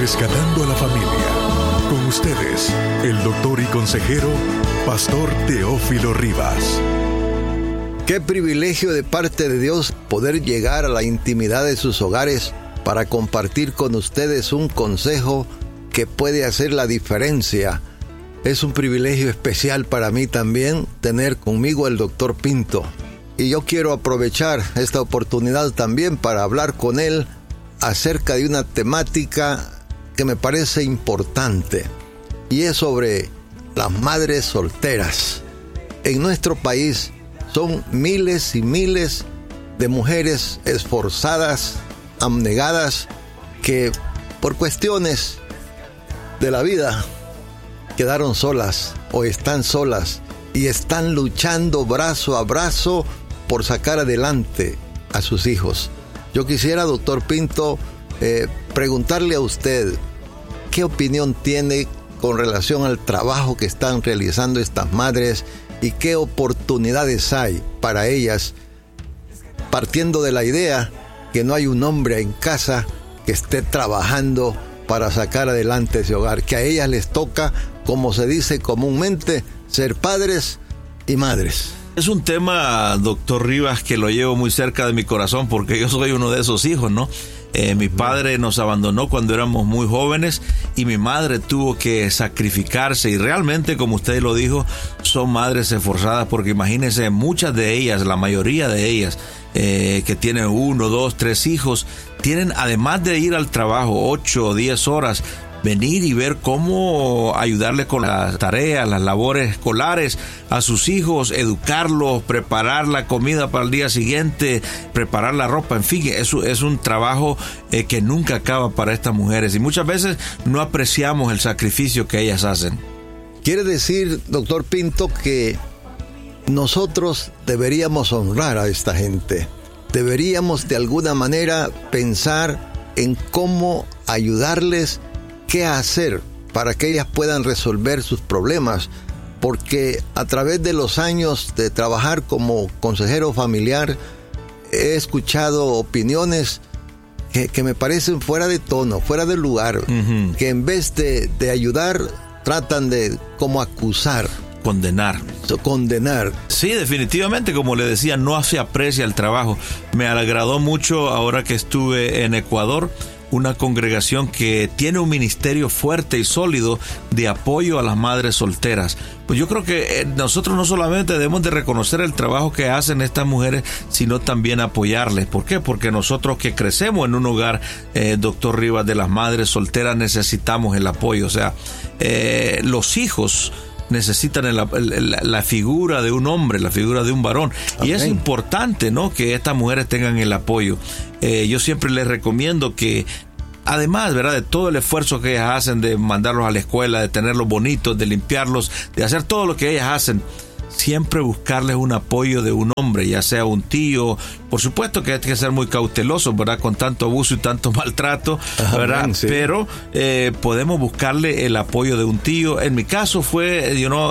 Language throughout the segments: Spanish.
Rescatando a la Familia. Con ustedes, el doctor y consejero, Pastor Teófilo Rivas. Qué privilegio de parte de Dios poder llegar a la intimidad de sus hogares para compartir con ustedes un consejo que puede hacer la diferencia. Es un privilegio especial para mí también tener conmigo al doctor Pinto. Y yo quiero aprovechar esta oportunidad también para hablar con él acerca de una temática que me parece importante. Y es sobre las madres solteras. En nuestro país son miles y miles de mujeres esforzadas, abnegadas, que por cuestiones de la vida quedaron solas o están solas y están luchando brazo a brazo por sacar adelante a sus hijos. Yo quisiera, doctor Pinto, preguntarle a usted qué opinión tiene con relación al trabajo que están realizando estas madres y qué oportunidades hay para ellas, partiendo de la idea que no hay un hombre en casa que esté trabajando para sacar adelante ese hogar, que a ellas les toca, como se dice comúnmente, ser padres y madres. Es un tema, doctor Rivas, que lo llevo muy cerca de mi corazón porque yo soy uno de esos hijos, ¿no? Mi padre nos abandonó cuando éramos muy jóvenes y mi madre tuvo que sacrificarse y realmente, como usted lo dijo, son madres esforzadas porque imagínense, muchas de ellas, la mayoría de ellas, que tienen 1, 2, 3 hijos, tienen, además de ir al trabajo 8 o 10 horas, venir y ver cómo ayudarle con las tareas, las labores escolares a sus hijos, educarlos, preparar la comida para el día siguiente, preparar la ropa, en fin, eso es un trabajo que nunca acaba para estas mujeres y muchas veces no apreciamos el sacrificio que ellas hacen. Quiere decir, doctor Pinto, que nosotros deberíamos honrar a esta gente. Deberíamos de alguna manera pensar en cómo ayudarles, qué hacer para que ellas puedan resolver sus problemas, porque a través de los años de trabajar como consejero familiar he escuchado opiniones que me parecen fuera de tono, fuera de lugar, que en vez de ayudar tratan de como acusar. Condenar. Sí, definitivamente, como le decía, no se aprecia el trabajo. Me agradó mucho ahora que estuve en Ecuador, una congregación que tiene un ministerio fuerte y sólido de apoyo a las madres solteras. Pues yo creo que nosotros no solamente debemos de reconocer el trabajo que hacen estas mujeres, sino también apoyarles. ¿Por qué? Porque nosotros que crecemos en un hogar, doctor Rivas, de las madres solteras, necesitamos el apoyo. O sea, los hijos necesitan la figura de un hombre, la figura de un varón. Amén. Y es importante, ¿no?, que estas mujeres tengan el apoyo. Yo siempre les recomiendo que, además, ¿verdad?, de todo el esfuerzo que ellas hacen de mandarlos a la escuela, de tenerlos bonitos, de limpiarlos, de hacer todo lo que ellas hacen, siempre buscarles un apoyo de un hombre, ya sea un tío. Por supuesto que hay que ser muy cautelosos, ¿verdad?, con tanto abuso y tanto maltrato, ¿verdad? Amén, sí. Pero podemos buscarle el apoyo de un tío. En mi caso fue,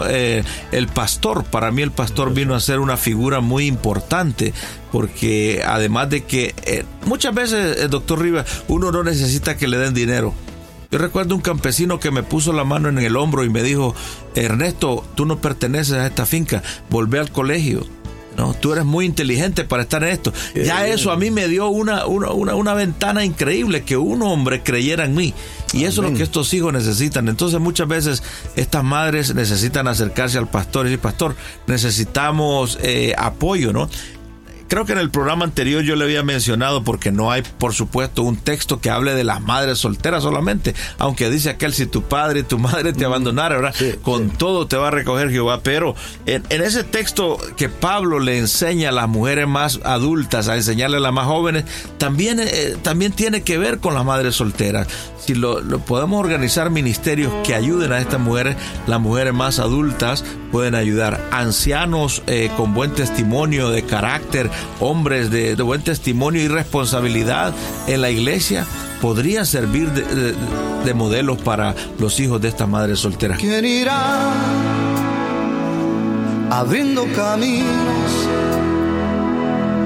el pastor. Para mí el pastor vino a ser una figura muy importante, porque además de que muchas veces, doctor Rivas, uno no necesita que le den dinero. Yo recuerdo un campesino que me puso la mano en el hombro y me dijo: Ernesto, tú no perteneces a esta finca, volvé al colegio. No, tú eres muy inteligente para estar en esto. Ya eso a mí me dio una ventana increíble, que un hombre creyera en mí. Y eso es lo que estos hijos necesitan. Entonces muchas veces estas madres necesitan acercarse al pastor y decir: pastor, necesitamos apoyo, ¿no? Creo que en el programa anterior yo le había mencionado, porque no hay, por supuesto, un texto que hable de las madres solteras solamente, aunque dice aquel: si tu padre y tu madre te abandonaren, ¿verdad?, con todo te va a recoger Jehová. Pero en ese texto que Pablo le enseña a las mujeres más adultas, a enseñarle a las más jóvenes, también tiene que ver con las madres solteras. Si lo podemos organizar ministerios que ayuden a estas mujeres, las mujeres más adultas pueden ayudar. Ancianos con buen testimonio de carácter, hombres de buen testimonio y responsabilidad en la iglesia, podrían servir de modelos para los hijos de estas madres solteras. ¿Quién irá abriendo caminos